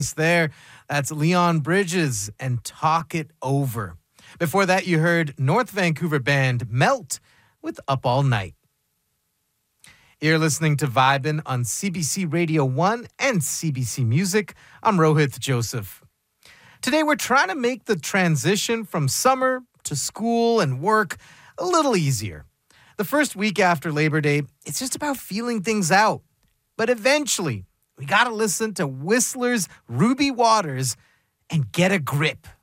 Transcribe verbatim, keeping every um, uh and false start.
There, that's Leon Bridges and Talk It Over. Before that, you heard North Vancouver band Melt with Up All Night. You're listening to Vibin' on C B C Radio one and C B C Music. I'm Rohit Joseph. Today, we're trying to make the transition from summer to school and work a little easier. The first week after Labor Day, it's just about feeling things out. But eventually, we got to listen to Whistler's Ruby Waters and get a grip.